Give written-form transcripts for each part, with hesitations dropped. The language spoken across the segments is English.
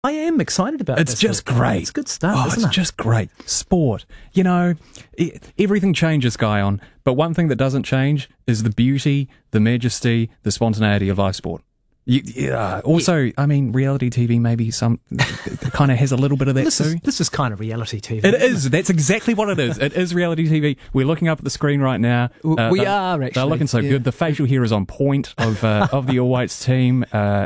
I am excited about It's this. just great. It's good stuff, isn't it's it? just great. Sport. You know, everything changes, Guyon, but one thing that doesn't change is the beauty, the majesty, the spontaneity of live sport. I mean, reality TV maybe kind of has a little bit of that too. This is kind of reality TV. It is. That's exactly what it is. It is reality TV. We're looking up at the screen right now. We are, actually. They're looking so good. The facial hair is on point of the All Whites team.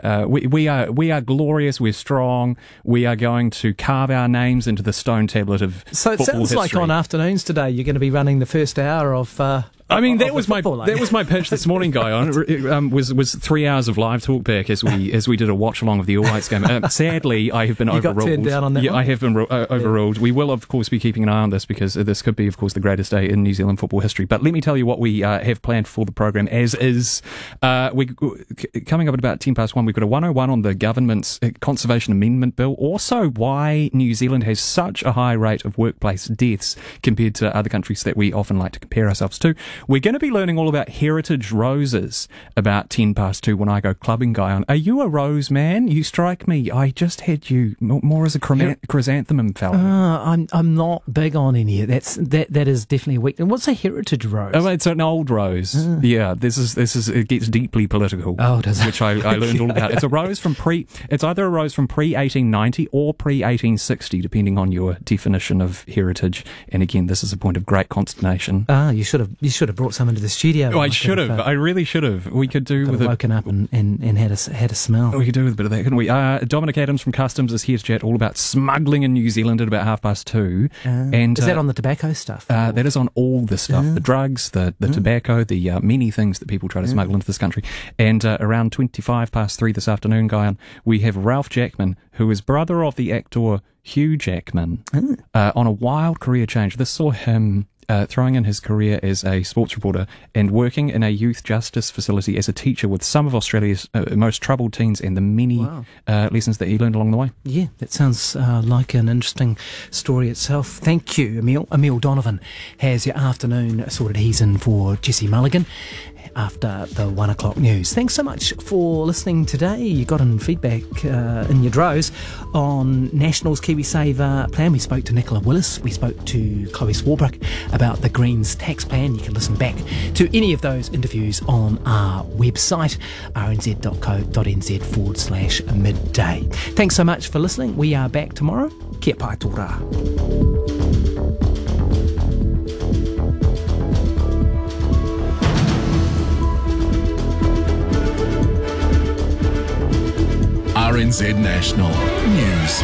We are glorious. We're strong. We are going to carve our names into the stone tablet of So it football sounds history. like on afternoons today you're going to be running the first hour of. I mean, that of was the my football, that was my pitch this morning, Guy. Was 3 hours of live talk back as we did a watch along of the All Whites game. Sadly, I have been You got overruled. turned down on that one? I have been overruled. We will, of course, be keeping an eye on this because this could be, of course, the greatest day in New Zealand football history. But let me tell you what we have planned for the program. As is, coming up at about 1:10, we've got a 101 on the government's conservation amendment bill. Also, why New Zealand has such a high rate of workplace deaths compared to other countries that we often like to compare ourselves to. We're going to be learning all about heritage roses about 2:10 when I go clubbing, Guy. Are you a rose man? You strike me. I just had you more as a chrysanthemum fella. I'm not big on any of that is definitely a weak. What's a heritage rose? Oh, it's an old rose. Yeah, this is. It gets deeply political. Oh, does it? Which I learned all about. It's a rose from It's either a rose from pre-1890 or pre-1860, depending on your definition of heritage. And again, this is a point of great consternation. You should have brought some into the studio. Oh, I should have. I really should have. We could do with it. Woken up and had a smell. We could do with a bit of that, couldn't we? Dominic Adams from Customs is here to chat all about smuggling in New Zealand at about 2:30. And is that on the tobacco stuff? That is on all the stuff, the drugs, the tobacco, the many things that people try to smuggle into this country. And around 3:25 this afternoon, Guyon, we have Ralph Jackman, who is brother of the actor Hugh Jackman, on a wild career change. This saw him throwing in his career as a sports reporter and working in a youth justice facility as a teacher with some of Australia's most troubled teens and the many lessons that he learned along the way. Yeah, that sounds like an interesting story itself. Thank you, Emil. Emil Donovan has your afternoon sorted. He's in for Jesse Mulligan after the 1 o'clock news. Thanks so much for listening today. You got in feedback in your droves on National's KiwiSaver plan. We spoke to Nicola Willis. We spoke to Chloe Swarbrick about the Greens tax plan. You can listen back to any of those interviews on our website, rnz.co.nz/midday. Thanks so much for listening. We are back tomorrow. Kia pai tō rā. RNZ National News.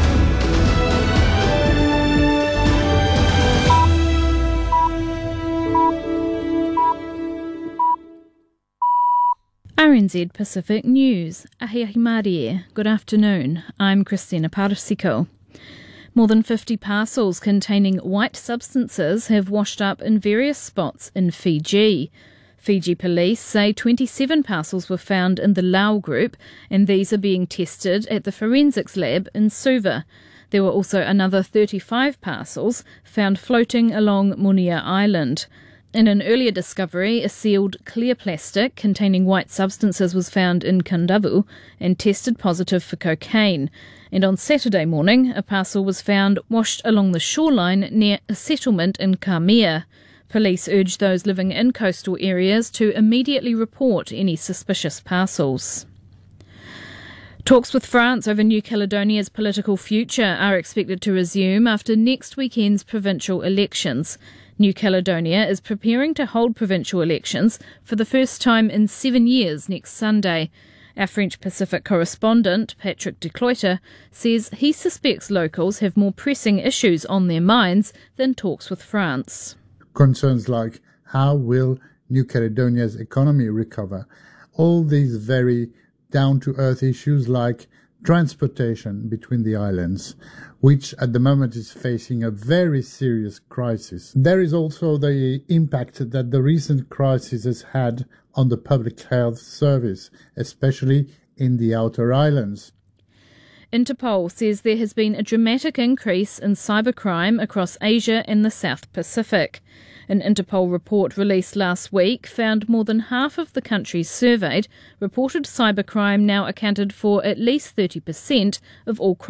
RNZ Pacific News. Ahiahi Mārie. Good afternoon. I'm Christina Parasiko. More than 50 parcels containing white substances have washed up in various spots in Fiji. Fiji police say 27 parcels were found in the Lau group, and these are being tested at the forensics lab in Suva. There were also another 35 parcels found floating along Munia Island. In an earlier discovery, a sealed clear plastic containing white substances was found in Kandavu and tested positive for cocaine. And on Saturday morning, a parcel was found washed along the shoreline near a settlement in Kamea. Police urge those living in coastal areas to immediately report any suspicious parcels. Talks with France over New Caledonia's political future are expected to resume after next weekend's provincial elections. New Caledonia is preparing to hold provincial elections for the first time in 7 years next Sunday. Our French Pacific correspondent, Patrick de Cloyter, says he suspects locals have more pressing issues on their minds than talks with France. Concerns like how will New Caledonia's economy recover? All these very down-to-earth issues like transportation between the islands, which at the moment is facing a very serious crisis. There is also the impact that the recent crisis has had on the public health service, especially in the outer islands. Interpol says there has been a dramatic increase in cybercrime across Asia and the South Pacific. An Interpol report released last week found more than half of the countries surveyed reported cybercrime now accounted for at least 30% of all crime.